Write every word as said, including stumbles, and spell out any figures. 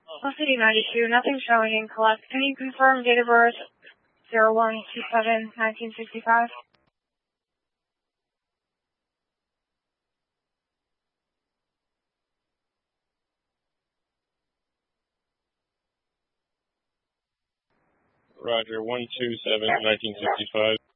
City ninety-two, nothing showing in collect. Can you confirm date of birth zero one two seven nineteen sixty-five? Roger, one two seven nineteen sixty-five.